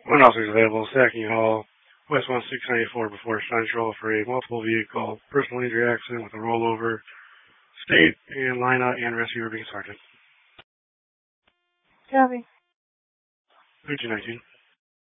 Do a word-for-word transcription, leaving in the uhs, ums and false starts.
One officer is available, Sackney Hall, West one six ninety-four before Central for a multiple vehicle personal injury accident with a rollover. State and line out and rescue are being started. Copy. thirteen nineteen.